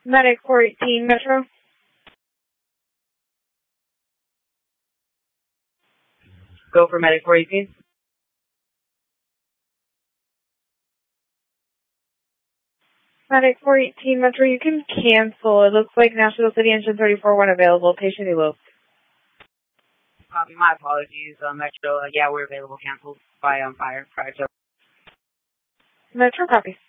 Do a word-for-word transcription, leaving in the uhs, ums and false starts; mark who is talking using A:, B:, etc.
A: Medic four eighteen Metro.
B: Go for Medic four eighteen.
A: Medic four eighteen Metro, you can cancel. It looks like National City Engine thirty-four one available. Patient eloped.
B: Copy. My apologies, uh, Metro. Uh, yeah, we're available. Canceled by um, fire prior to.
A: Metro, copy.